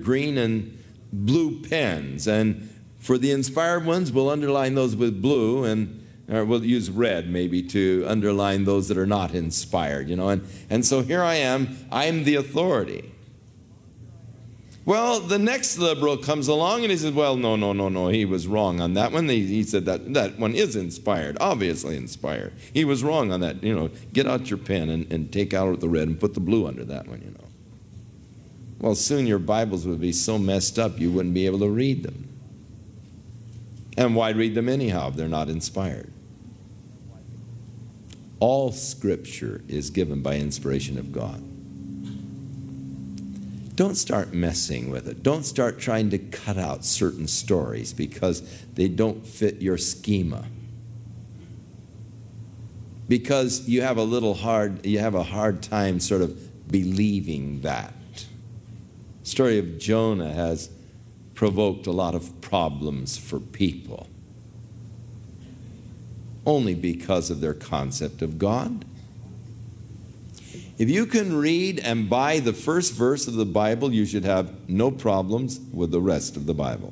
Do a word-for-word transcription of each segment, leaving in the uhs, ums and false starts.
green and blue pens. And for the inspired ones, we'll underline those with blue, and or we'll use red maybe to underline those that are not inspired, you know. And, and so here I am. I'm the authority. Well, the next liberal comes along and he says, well, no, no, no, no, he was wrong on that one. He, he said that that one is inspired, obviously inspired. He was wrong on that. You know, get out your pen and, and take out the red and put the blue under that one, you know. Well, soon your Bibles would be so messed up you wouldn't be able to read them. And why read them anyhow if they're not inspired? All Scripture is given by inspiration of God. Don't start messing with it. Don't start trying to cut out certain stories because they don't fit your schema. Because you have a little hard, you have a hard time sort of believing that. The story of Jonah has provoked a lot of problems for people. Only because of their concept of God. If you can read and buy the first verse of the Bible, you should have no problems with the rest of the Bible.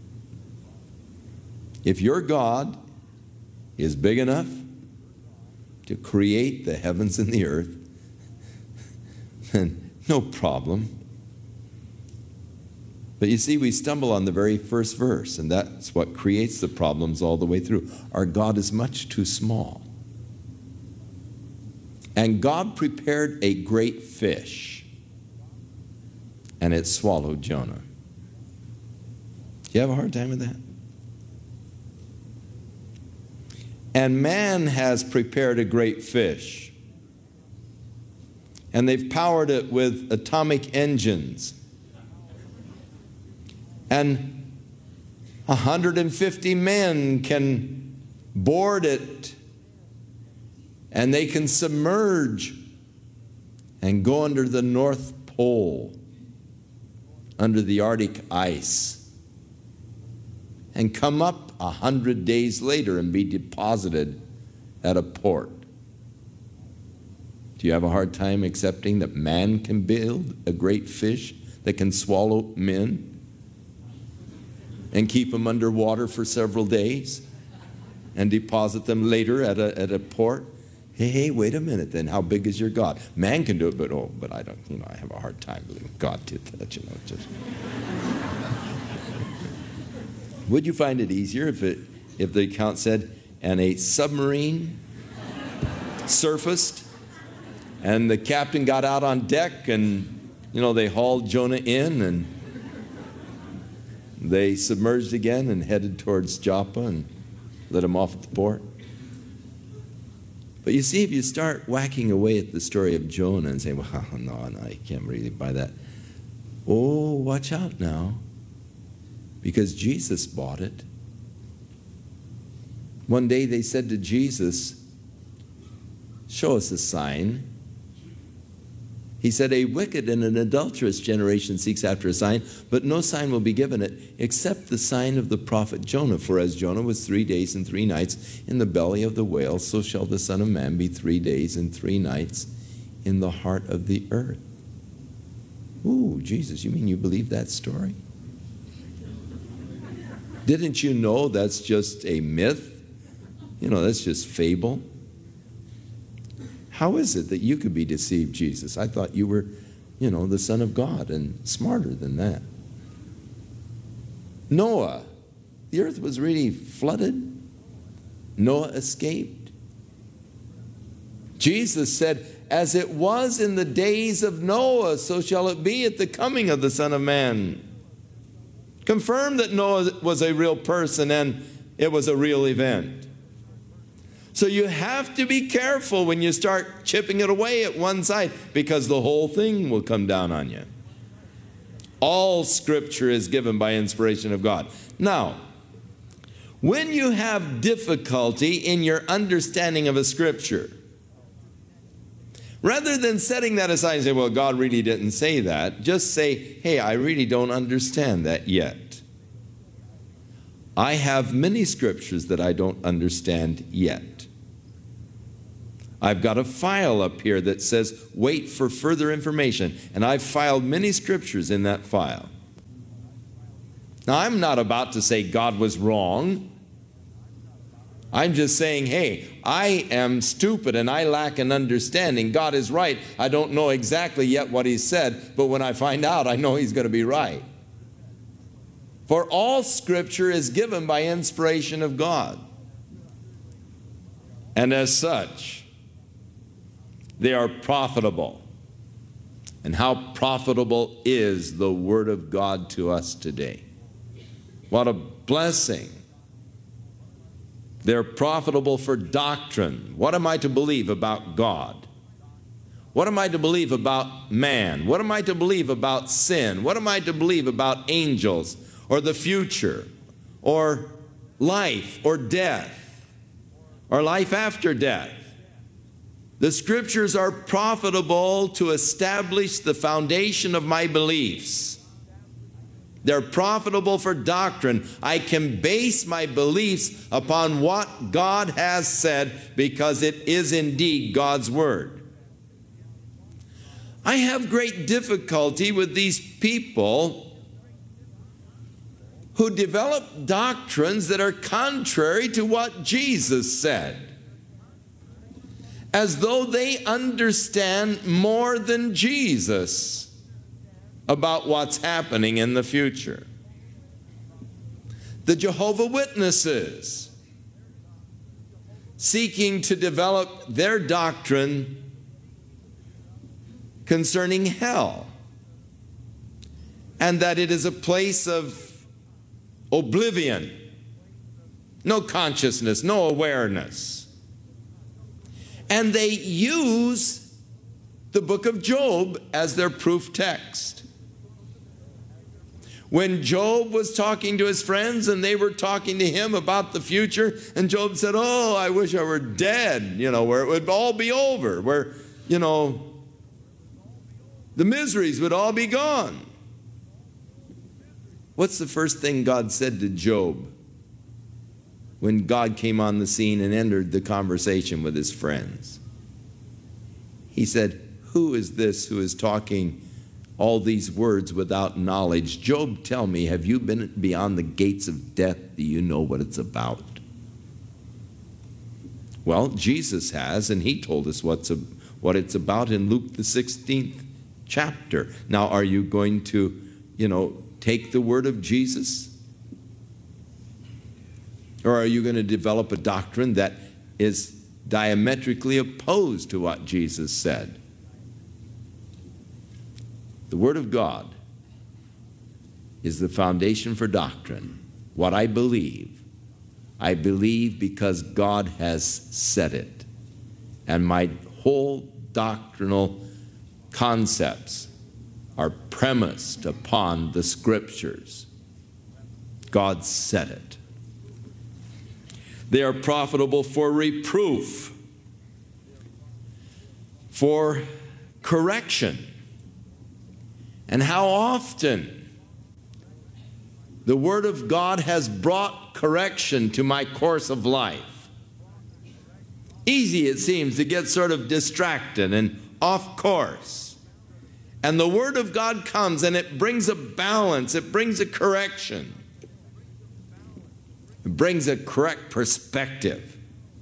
If your God is big enough to create the heavens and the earth, then no problem. But you see, we stumble on the very first verse, and that's what creates the problems all the way through. Our God is much too small. And God prepared a great fish, and it swallowed Jonah. Do you have a hard time with that? And man has prepared a great fish, and they've powered it with atomic engines. And one hundred fifty men can board it, and they can submerge and go under the North Pole, under the Arctic ice, and come up a hundred days later and be deposited at a port. Do you have a hard time accepting that man can build a great fish that can swallow men and keep them underwater for several days and deposit them later at a, at a port? Hey, hey, wait a minute then. How big is your God? Man can do it, but oh, but I don't, you know, I have a hard time believing God did that, you know. Just. Would you find it easier if it, if the account said, and a submarine surfaced, and the captain got out on deck, and, you know, they hauled Jonah in, and they submerged again and headed towards Joppa and let him off at the port? But you see, if you start whacking away at the story of Jonah and saying, well, no, no, I can't really buy that. Oh, watch out now. Because Jesus bought it. One day they said to Jesus, show us a sign. He said, a wicked and an adulterous generation seeks after a sign, but no sign will be given it except the sign of the prophet Jonah. For as Jonah was three days and three nights in the belly of the whale, so shall the Son of Man be three days and three nights in the heart of the earth. Ooh, Jesus, you mean you believe that story? Didn't you know that's just a myth? You know, that's just fable. How is it that you could be deceived, Jesus? I thought you were, you know, the Son of God and smarter than that. Noah, the earth was really flooded. Noah escaped. Jesus said, as it was in the days of Noah, so shall it be at the coming of the Son of Man. Confirmed that Noah was a real person and it was a real event. So you have to be careful when you start chipping it away at one side, because the whole thing will come down on you. All Scripture is given by inspiration of God. Now, when you have difficulty in your understanding of a Scripture, rather than setting that aside and say, well, God really didn't say that, just say, hey, I really don't understand that yet. I have many Scriptures that I don't understand yet. I've got a file up here that says, wait for further information. And I've filed many Scriptures in that file. Now, I'm not about to say God was wrong. I'm just saying, hey, I am stupid and I lack an understanding. God is right. I don't know exactly yet what He said, but when I find out, I know He's going to be right. For all Scripture is given by inspiration of God. And as such, they are profitable. And how profitable is the Word of God to us today? What a blessing. They're profitable for doctrine. What am I to believe about God? What am I to believe about man? What am I to believe about sin? What am I to believe about angels or the future or life or death or life after death? The Scriptures are profitable to establish the foundation of my beliefs. They're profitable for doctrine. I can base my beliefs upon what God has said because it is indeed God's Word. I have great difficulty with these people who develop doctrines that are contrary to what Jesus said, as though they understand more than Jesus about what's happening in the future. The Jehovah's Witnesses, seeking to develop their doctrine concerning hell, and that it is a place of oblivion, no consciousness, no awareness. And they use the book of Job as their proof text. When Job was talking to his friends and they were talking to him about the future, and Job said, oh, I wish I were dead, you know, where it would all be over, where, you know, the miseries would all be gone. What's the first thing God said to Job when God came on the scene and entered the conversation with his friends? He said, who is this who is talking all these words without knowledge? Job, tell me, have you been beyond the gates of death? Do you know what it's about? Well, Jesus has, and He told us what's a, what it's about in Luke the sixteenth chapter. Now, are you going to, you know, take the word of Jesus? Or are you going to develop a doctrine that is diametrically opposed to what Jesus said? The Word of God is the foundation for doctrine. What I believe, I believe because God has said it. And my whole doctrinal concepts are premised upon the Scriptures. God said it. They are profitable for reproof, for correction. And how often the Word of God has brought correction to my course of life. Easy, it seems, to get sort of distracted and off course. And the Word of God comes and it brings a balance, it brings a correction. It brings a correct perspective.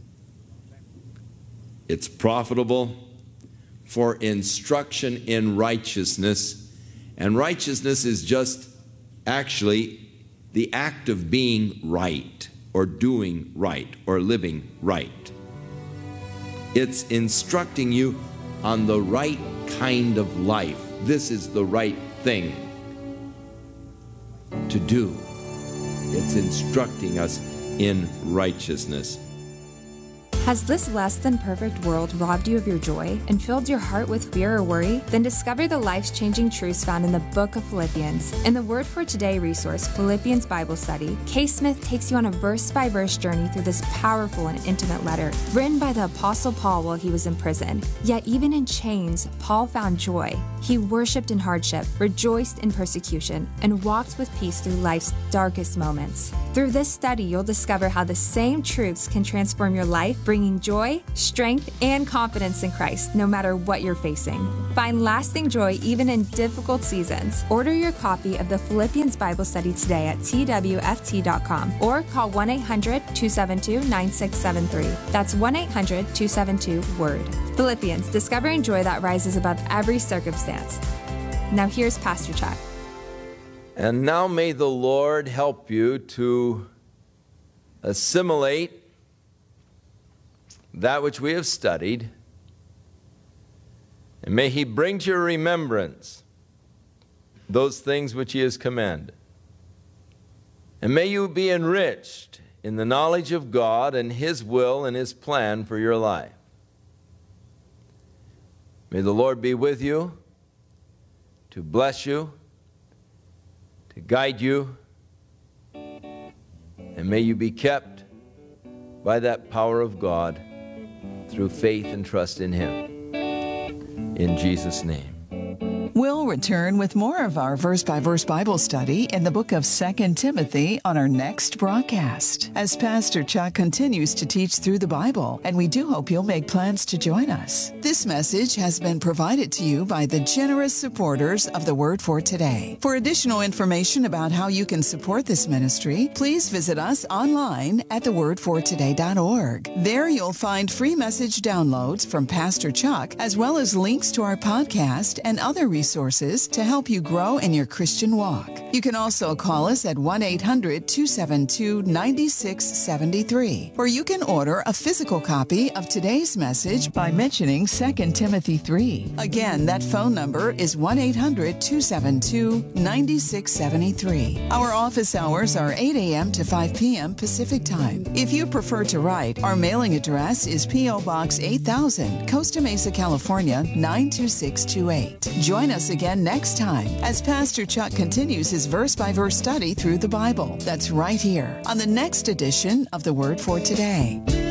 It's profitable for instruction in righteousness. And righteousness is just actually the act of being right, or doing right, or living right. It's instructing you on the right kind of life. This is the right thing to do. It's instructing us in righteousness. Has this less than perfect world robbed you of your joy and filled your heart with fear or worry? Then discover the life-changing truths found in the book of Philippians. In the Word for Today resource, Philippians Bible Study, Kay Smith takes you on a verse-by-verse journey through this powerful and intimate letter, written by the Apostle Paul while he was in prison. Yet even in chains, Paul found joy. He worshiped in hardship, rejoiced in persecution, and walked with peace through life's darkest moments. Through this study, you'll discover how the same truths can transform your life, bring bringing joy, strength, and confidence in Christ no matter what you're facing. Find lasting joy even in difficult seasons. Order your copy of the Philippians Bible Study today at T W F T dot com or call one eight hundred, two seven two, nine six seven three. That's one eight hundred, two seven two, WORD. Philippians, discovering joy that rises above every circumstance. Now here's Pastor Chuck. And now may the Lord help you to assimilate that which we have studied, and may He bring to your remembrance those things which He has commanded. And may you be enriched in the knowledge of God and His will and His plan for your life. May the Lord be with you, to bless you, to guide you, and may you be kept by that power of God through faith and trust in Him. In Jesus' name. We'll return with more of our verse-by-verse Bible study in the book of Second Timothy on our next broadcast, as Pastor Chuck continues to teach through the Bible, and we do hope you'll make plans to join us. This message has been provided to you by the generous supporters of the Word for Today. For additional information about how you can support this ministry, please visit us online at the word for today dot org. There you'll find free message downloads from Pastor Chuck, as well as links to our podcast and other resources resources to help you grow in your Christian walk. You can also call us at one eight hundred, two seven two, nine six seven three, or you can order a physical copy of today's message by mentioning Second Timothy three. Again, that phone number is one eight hundred, two seven two, nine six seven three. Our office hours are eight a.m. to five p.m. Pacific Time. If you prefer to write, our mailing address is P O. Box eight thousand, Costa Mesa, California, nine two six two eight. Join us again next time as Pastor Chuck continues his verse-by-verse study through the Bible. That's right here on the next edition of the Word for Today.